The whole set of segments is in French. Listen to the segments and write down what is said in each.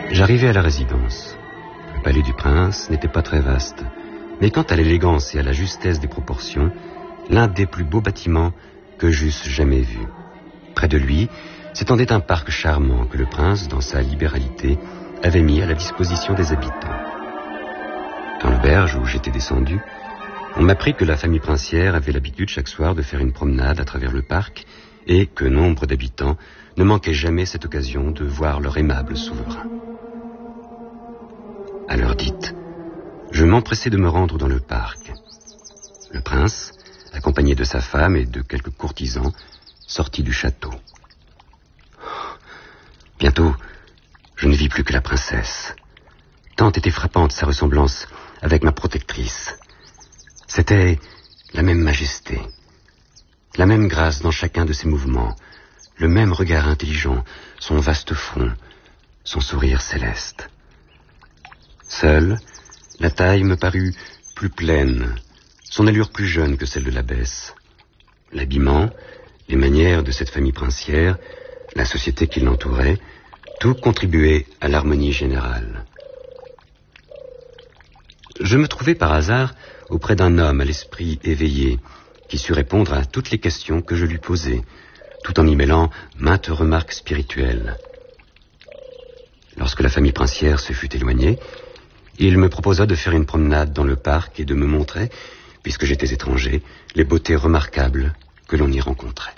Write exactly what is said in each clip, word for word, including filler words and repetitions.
J'arrivais à la résidence. Le palais du prince n'était pas très vaste, mais quant à l'élégance et à la justesse des proportions, l'un des plus beaux bâtiments que j'eusse jamais vus. Près de lui s'étendait un parc charmant que le prince, dans sa libéralité, avait mis à la disposition des habitants. Dans l'auberge où j'étais descendu, on m'apprit que la famille princière avait l'habitude chaque soir de faire une promenade à travers le parc et que nombre d'habitants ne manquaient jamais cette occasion de voir leur aimable souverain. À l'heure dite, je m'empressai de me rendre dans le parc. Le prince, accompagné de sa femme et de quelques courtisans, sortit du château. Bientôt, je ne vis plus que la princesse. Tant était frappante sa ressemblance avec ma protectrice. C'était la même majesté, la même grâce dans chacun de ses mouvements, le même regard intelligent, son vaste front, son sourire céleste. Seule, la taille me parut plus pleine, son allure plus jeune que celle de l'abbesse. L'habillement, les manières de cette famille princière, la société qui l'entourait, tout contribuait à l'harmonie générale. Je me trouvais par hasard auprès d'un homme à l'esprit éveillé, qui sut répondre à toutes les questions que je lui posais, tout en y mêlant maintes remarques spirituelles. Lorsque la famille princière se fut éloignée, il me proposa de faire une promenade dans le parc et de me montrer, puisque j'étais étranger, les beautés remarquables que l'on y rencontrait.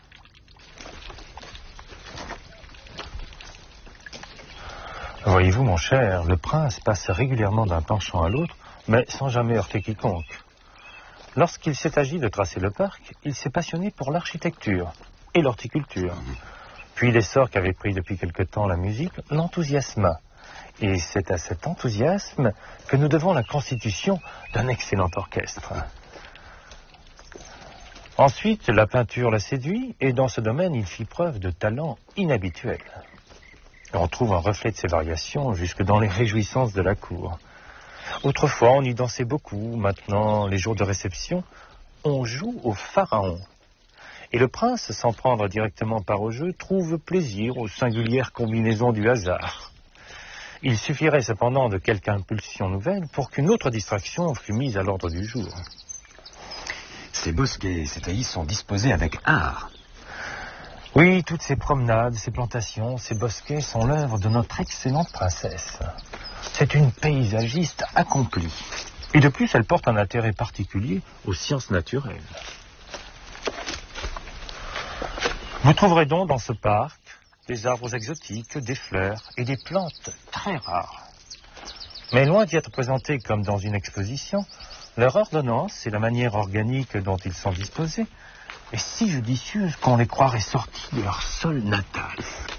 Voyez-vous, mon cher, le prince passe régulièrement d'un penchant à l'autre, mais sans jamais heurter quiconque. Lorsqu'il s'est agi de tracer le parc, il s'est passionné pour l'architecture et l'horticulture. Puis l'essor qu'avait pris depuis quelque temps la musique l'enthousiasma. Et c'est à cet enthousiasme que nous devons la constitution d'un excellent orchestre. Ensuite, la peinture l'a séduit, et dans ce domaine, il fit preuve de talent inhabituel. On trouve un reflet de ces variations jusque dans les réjouissances de la cour. Autrefois, on y dansait beaucoup. Maintenant, les jours de réception, on joue au pharaon. Et le prince, sans prendre directement part au jeu, trouve plaisir aux singulières combinaisons du hasard. Il suffirait cependant de quelque impulsion nouvelle pour qu'une autre distraction fût mise à l'ordre du jour. Ces bosquets, ces taillis sont disposés avec art. Oui, toutes ces promenades, ces plantations, ces bosquets sont l'œuvre de notre excellente princesse. C'est une paysagiste accomplie. Et de plus, elle porte un intérêt particulier aux sciences naturelles. Vous trouverez donc dans ce parc des arbres exotiques, des fleurs et des plantes très rares. Mais loin d'y être présentés comme dans une exposition, leur ordonnance et la manière organique dont ils sont disposés est si judicieuse qu'on les croirait sortis de leur sol natal.